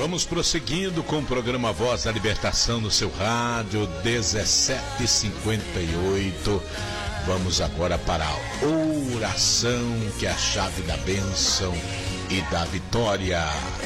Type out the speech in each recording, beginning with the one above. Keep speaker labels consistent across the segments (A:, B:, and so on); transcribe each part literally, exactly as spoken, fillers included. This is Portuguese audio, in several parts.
A: Vamos prosseguindo com o programa Voz da Libertação no seu rádio, dezessete e cinquenta e oito. Vamos agora para a oração, que é a chave da bênção e da vitória.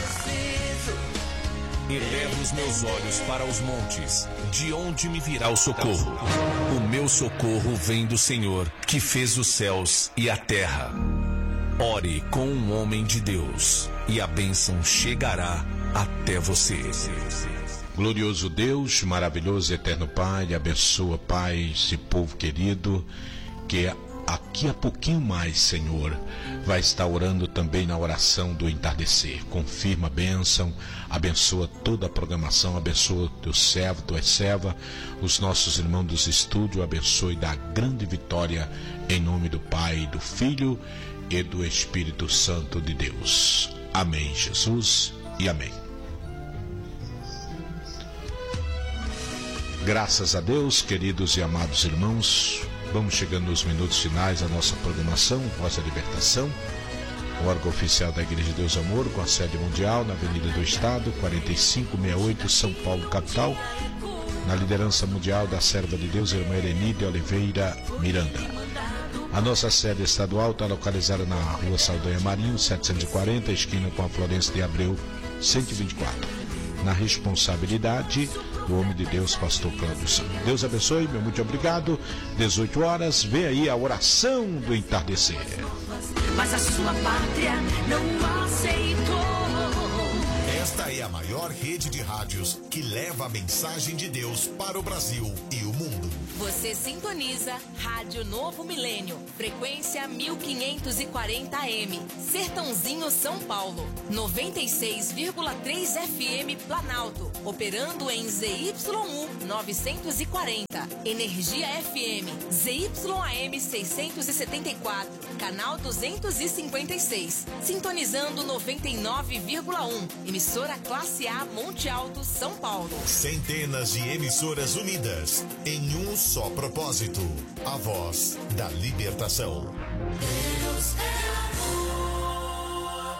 B: Elevo os meus olhos para os montes, de onde me virá o socorro? O meu socorro vem do Senhor, que fez os céus e a terra. Ore com um homem de Deus, e a bênção chegará até você.
A: Glorioso Deus, maravilhoso e eterno Pai, abençoa, Pai, esse povo querido, que aqui a pouquinho mais, Senhor, vai estar orando também na oração do entardecer. Confirma a bênção, abençoa toda a programação, abençoa teu servo, tua serva, os nossos irmãos dos estúdios, abençoe e dá grande vitória em nome do Pai, do Filho e do Espírito Santo de Deus. Amém, Jesus, e amém. Graças a Deus, queridos e amados irmãos, vamos chegando nos minutos finais da nossa programação, Voz da Libertação, o órgão oficial da Igreja de Deus Amor, com a sede mundial na Avenida do Estado, quarenta e cinco sessenta e oito, São Paulo, capital, na liderança mundial da serva de Deus, irmã Herenide Oliveira Miranda. A nossa sede estadual está localizada na Rua Saldanha Marinho, setecentos e quarenta, esquina com a Florêncio de Abreu, cento e vinte e quatro. Na responsabilidade do homem de Deus, pastor Cláudio Santos. Deus abençoe, meu muito obrigado. dezoito horas, vem aí a oração do entardecer.
C: Mas a sua pátria não aceitou.
D: Esta é a maior rede de rádios que leva a mensagem de Deus para o Brasil e o mundo.
E: Você sintoniza Rádio Novo Milênio, frequência mil quinhentos e quarenta A M, Sertãozinho, São Paulo, noventa e seis vírgula três F M Planalto, operando em Z Y um novecentos e quarenta, Energia F M, Z Y A M seiscentos e setenta e quatro, canal duzentos e cinquenta e seis, sintonizando noventa e nove vírgula um, emissora Classe A Monte Alto, São Paulo.
D: Centenas de emissoras unidas em um só propósito, a voz da libertação.
C: Deus é amor.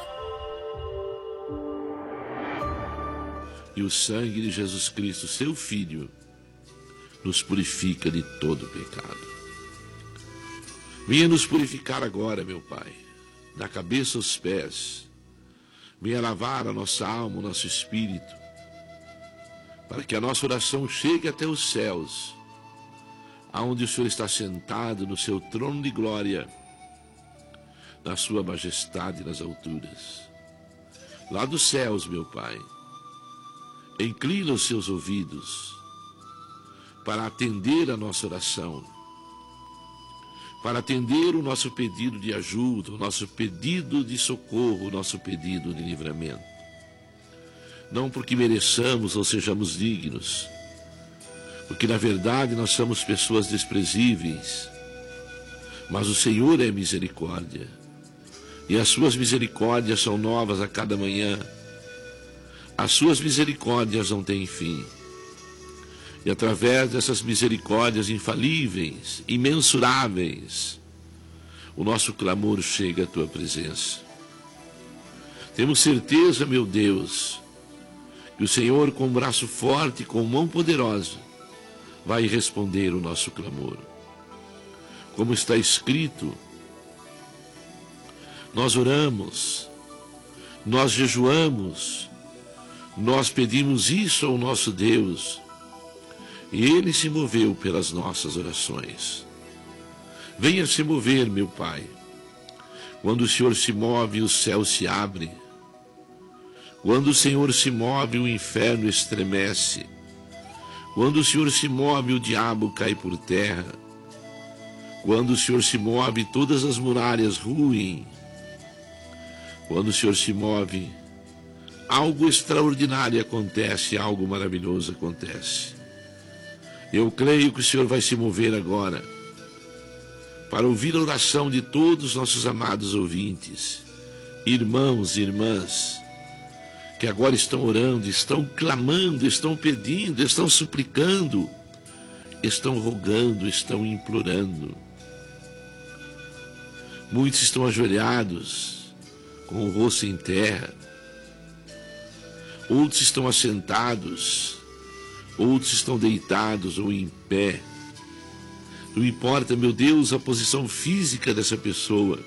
F: E o sangue de Jesus Cristo, seu Filho, nos purifica de todo pecado. Venha nos purificar agora, meu Pai, da cabeça aos pés. Venha lavar a nossa alma, o nosso espírito, para que a nossa oração chegue até os céus, aonde o Senhor está sentado no seu trono de glória, na sua majestade nas alturas. Lá dos céus, meu Pai, inclina os seus ouvidos para atender a nossa oração, para atender o nosso pedido de ajuda, o nosso pedido de socorro, o nosso pedido de livramento. Não porque mereçamos ou sejamos dignos, porque na verdade nós somos pessoas desprezíveis, mas o Senhor é misericórdia, e as suas misericórdias são novas a cada manhã. As suas misericórdias não têm fim, e através dessas misericórdias infalíveis, imensuráveis, o nosso clamor chega à tua presença. Temos certeza, meu Deus, que o Senhor, com um braço forte e com mão poderosa, vai responder o nosso clamor. Como está escrito, nós oramos, nós jejuamos, nós pedimos isso ao nosso Deus, e Ele se moveu pelas nossas orações. Venha se mover, meu Pai. Quando o Senhor se move, o céu se abre. Quando o Senhor se move, o inferno estremece. Quando o Senhor se move, o diabo cai por terra. Quando o Senhor se move, todas as muralhas ruem. Quando o Senhor se move, algo extraordinário acontece, algo maravilhoso acontece. Eu creio que o Senhor vai se mover agora para ouvir a oração de todos os nossos amados ouvintes, irmãos e irmãs, que agora estão orando, estão clamando, estão pedindo, estão suplicando, estão rogando, estão implorando. Muitos estão ajoelhados, com o rosto em terra. outros estão assentados, outros estão deitados ou em pé. Não importa, meu Deus, a posição física dessa pessoa.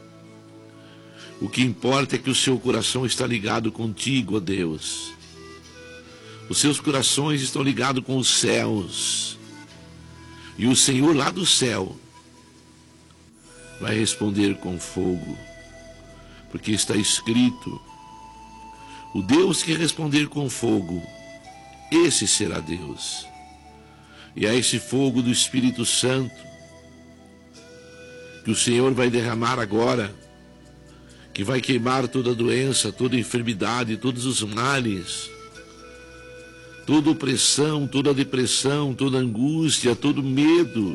F: O que importa é que o seu coração está ligado contigo, ó Deus. Os seus corações estão ligados com os céus. E o Senhor lá do céu vai responder com fogo. Porque está escrito: o Deus que responder com fogo, esse será Deus. E é esse fogo do Espírito Santo que o Senhor vai derramar agora, que vai queimar toda doença, toda enfermidade, todos os males, toda opressão, toda depressão, toda angústia, todo medo,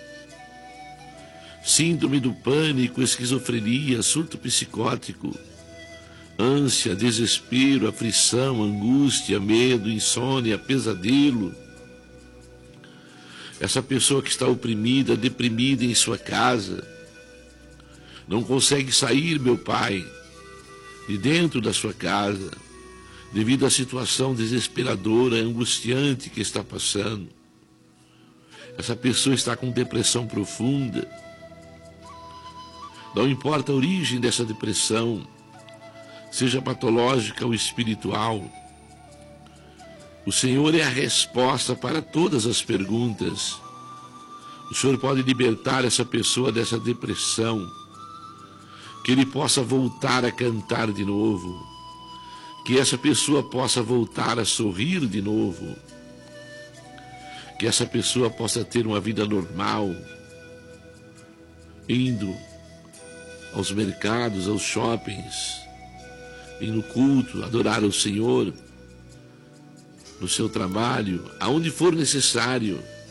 F: síndrome do pânico, esquizofrenia, surto psicótico, ânsia, desespero, aflição, angústia, medo, insônia, pesadelo. Essa pessoa que está oprimida, deprimida em sua casa, não consegue sair, meu Pai, de dentro da sua casa, devido à situação desesperadora, angustiante que está passando. Essa pessoa está com depressão profunda. Não importa a origem dessa depressão, seja patológica ou espiritual, o Senhor é a resposta para todas as perguntas. O Senhor pode libertar essa pessoa dessa depressão, que ele possa voltar a cantar de novo, que essa pessoa possa voltar a sorrir de novo, que essa pessoa possa ter uma vida normal, indo aos mercados, aos shoppings, indo no culto, adorar o Senhor, no seu trabalho, aonde for necessário,